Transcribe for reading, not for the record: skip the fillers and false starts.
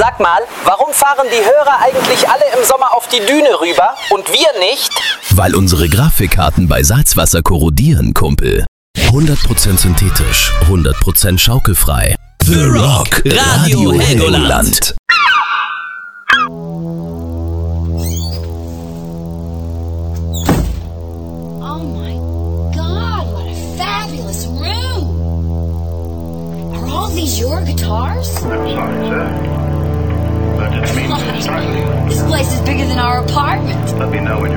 Sag mal, warum fahren die Hörer eigentlich alle im Sommer auf die Düne rüber und wir nicht? Weil unsere Grafikkarten bei Salzwasser korrodieren, Kumpel. 100% synthetisch, 100% schaukelfrei. The Rock Radio Helgoland. Oh my God, what a fabulous room! Are all these your guitars? I'm sorry, sir. That didn't mean to. This place is bigger than our apartment. Let me know when you're